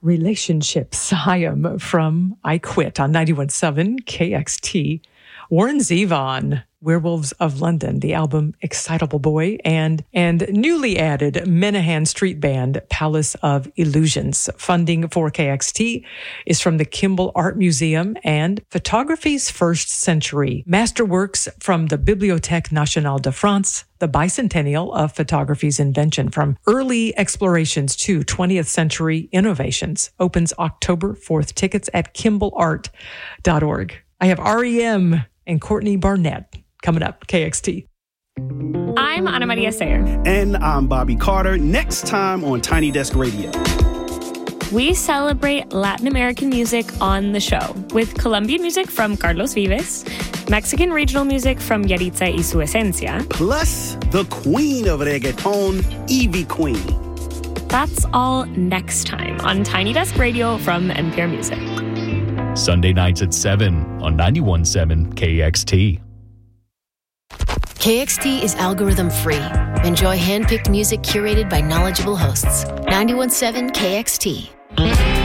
Relationships. I am from I Quit on 91.7 KXT. Warren Zevon, Werewolves of London, the album Excitable Boy, and newly added Menahan Street Band, Palace of Illusions. Funding for KXT is from the Kimball Art Museum and Photography's First Century. Masterworks from the Bibliothèque Nationale de France, the bicentennial of photography's invention, from early explorations to 20th century innovations. Opens October 4th. Tickets at kimballart.org. I have REM and Courtney Barnett coming up, KXT. I'm Ana Maria Sayer. And I'm Bobby Carter. Next time on Tiny Desk Radio. We celebrate Latin American music on the show with Colombian music from Carlos Vives, Mexican regional music from Yaritza y Su Esencia, plus the queen of reggaeton, Ivy Queen. That's all next time on Tiny Desk Radio from NPR Music. Sunday nights at 7 on 91.7 KXT. KXT is algorithm free. Enjoy hand-picked music curated by knowledgeable hosts. 91.7 KXT.